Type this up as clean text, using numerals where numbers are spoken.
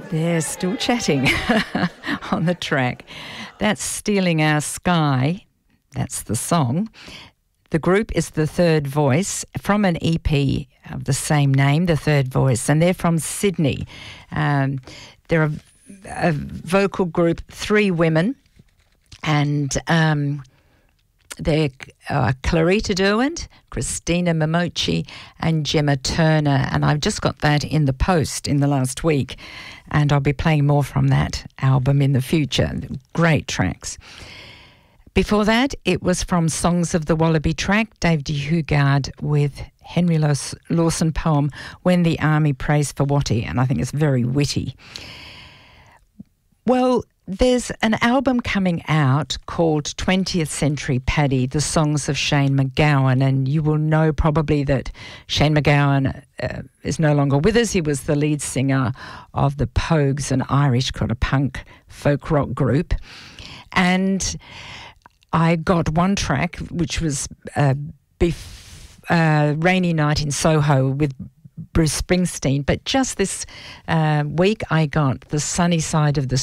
They're still chatting on the track. That's Stealing Our Sky. That's the song. The group is The Third Voice from an EP of the same name, The Third Voice, and they're from Sydney. They're a vocal group, 3 women, and they're Clarita Derwent, Christina Momochi and Gemma Turner, and I've just got that in the post in the last week, and I'll be playing more from that album in the future. Great tracks. Before that, it was from Songs of the Wallaby track, Dave de Hugard with Henry Lawson poem, When the Army Prays for Watty, and I think it's very witty. Well, there's an album coming out called 20th Century Paddy, the songs of Shane MacGowan, and you will know probably that Shane MacGowan is no longer with us. He was the lead singer of the Pogues, an Irish kind of punk folk rock group. And I got one track, which was Rainy Night in Soho with Bruce Springsteen, but just this week I got The Sunny Side of the